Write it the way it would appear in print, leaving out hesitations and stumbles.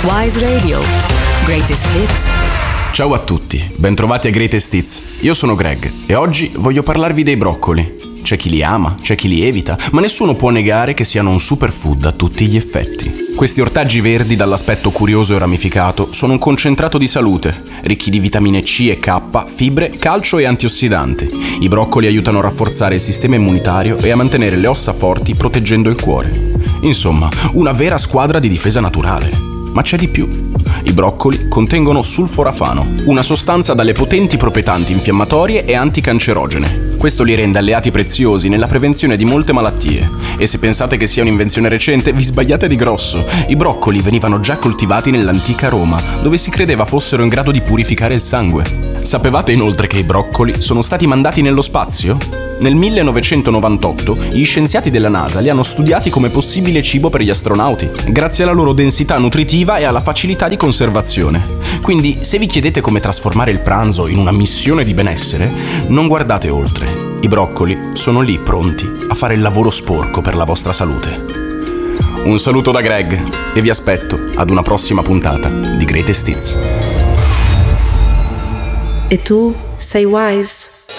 Wise Radio. Greatest Hits. Ciao a tutti, bentrovati a Greatest Hits. Io sono Greg e oggi voglio parlarvi dei broccoli. C'è chi li ama, c'è chi li evita, ma nessuno può negare che siano un superfood a tutti gli effetti. Questi ortaggi verdi dall'aspetto curioso e ramificato sono un concentrato di salute, ricchi di vitamine C e K, fibre, calcio e antiossidanti. I broccoli aiutano a rafforzare il sistema immunitario e a mantenere le ossa forti proteggendo il cuore. Insomma, una vera squadra di difesa naturale. Ma c'è di più. I broccoli contengono sulforafano, una sostanza dalle potenti proprietà antinfiammatorie e anticancerogene. Questo li rende alleati preziosi nella prevenzione di molte malattie. E se pensate che sia un'invenzione recente, vi sbagliate di grosso. I broccoli venivano già coltivati nell'antica Roma, dove si credeva fossero in grado di purificare il sangue. Sapevate inoltre che i broccoli sono stati mandati nello spazio? Nel 1998 gli scienziati della NASA li hanno studiati come possibile cibo per gli astronauti, grazie alla loro densità nutritiva e alla facilità di conservazione. Quindi, se vi chiedete come trasformare il pranzo in una missione di benessere, non guardate oltre. I broccoli sono lì pronti a fare il lavoro sporco per la vostra salute. Un saluto da Greg e vi aspetto ad una prossima puntata di Greatest Hits. E tu sei wise?